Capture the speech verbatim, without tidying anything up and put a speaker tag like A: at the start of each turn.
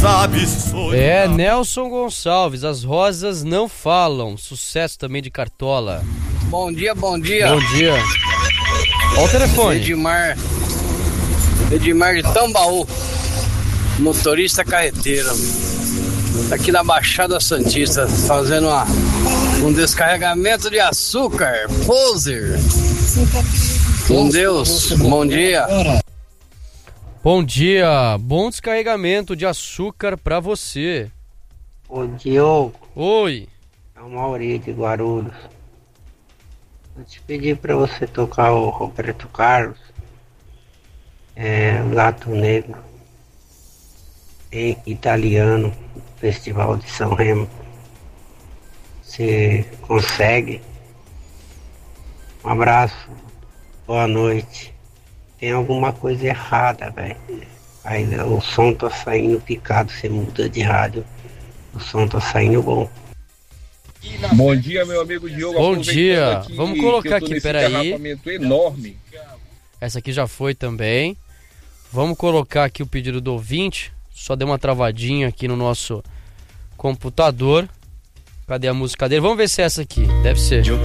A: sabe se sou.
B: É, Nelson Gonçalves, As Rosas Não Falam. Sucesso também de Cartola.
C: Bom dia, bom dia.
B: Bom dia. Olha o telefone.
C: Edmar. Edmar de Tambaú. Motorista carreteiro. Tá aqui na Baixada Santista, fazendo uma, um descarregamento de açúcar. Poser. Com Deus. Bom dia.
B: Bom dia. Bom descarregamento de açúcar pra você.
D: Ô Diogo.
B: Oi.
D: É o Mauri de Guarulhos. Vou te pedir pra você tocar o Roberto Carlos. É, Gato Negro. Em italiano. Festival de São Remo. Você consegue? Um abraço. Boa noite. Tem alguma coisa errada, velho. Aí o som tá saindo picado. Você muda de rádio. O som tá saindo bom.
E: Bom dia, meu amigo Diogo.
B: Bom dia.
E: Aqui,
B: vamos colocar aqui, peraí.
E: Enorme.
B: Essa aqui já foi também. Vamos colocar aqui o pedido do ouvinte. Só deu uma travadinha aqui no nosso computador. Cadê a música dele? Vamos ver se é essa aqui. Deve ser.